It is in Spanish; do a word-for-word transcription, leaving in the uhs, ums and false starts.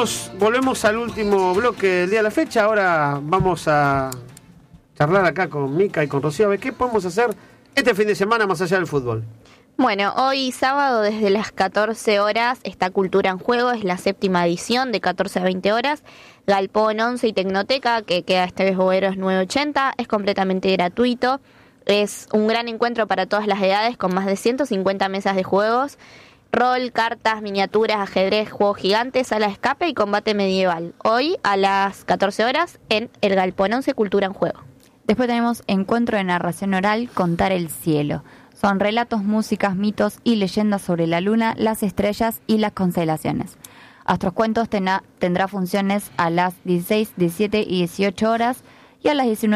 volvemos, volvemos al último bloque del día de la fecha. Ahora vamos a charlar acá con Mica y con Rocío a ver qué podemos hacer este fin de semana más allá del fútbol. Bueno, hoy sábado desde las catorce horas está Cultura en Juego, es la séptima edición de catorce a veinte horas. Galpón once y Tecnoteca, que queda este vez Boeros nueve ochenta, es completamente gratuito. Es un gran encuentro para todas las edades con más de ciento cincuenta mesas de juegos. Rol, cartas, miniaturas, ajedrez, juegos gigantes, sala de escape y combate medieval. Hoy a las catorce horas en el Galpón once Cultura en Juego. Después tenemos Encuentro de Narración Oral, Contar el Cielo. Son relatos, músicas, mitos y leyendas sobre la luna, las estrellas y las constelaciones. Astroscuentos tena, tendrá funciones a las dieciséis, diecisiete y dieciocho horas y a las diecinueve